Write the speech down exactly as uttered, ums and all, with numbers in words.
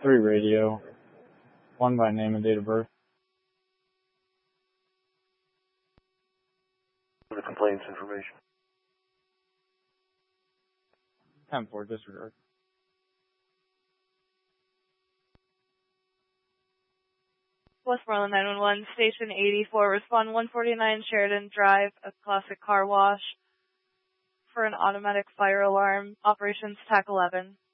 three radio. One by name and date of birth. The complaints information. ten four, disregard. Westmoreland nine one one, Station eighty-four, respond one forty-nine Sheridan Drive, a classic car wash for an automatic fire alarm. Operations T A C eleven.